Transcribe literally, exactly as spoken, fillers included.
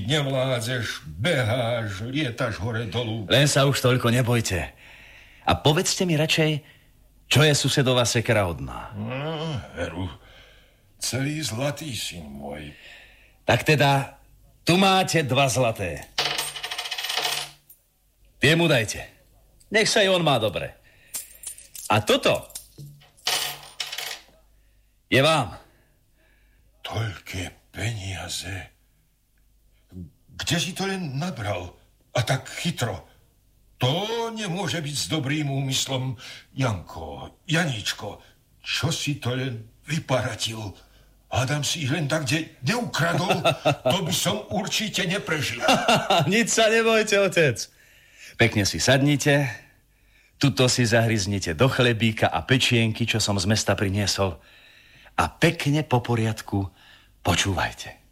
chodiť nevládzeš, beháš, lietaš hore dolu. Len sa už toľko nebojte. A povedzte mi radšej, čo je susedová sekera hodná. No, veru, celý zlatý, syn môj. Tak teda, tu máte dva zlaté. Tie mu dajte. Nech sa i on má dobre. A toto je vám. Toľké peniaze. Kde si to len nabral? A tak chytro. To nemôže byť s dobrým úmyslom. Janko, Janíčko, čo si to len vyparatil? Hádam si ich len tak, kde neukradol, to by som určite neprežil. Nic sa nebojte, otec. Pekne si sadnite, tuto si zahryznite do chlebíka a pečienky, čo som z mesta priniesol. A pekne po poriadku počúvajte.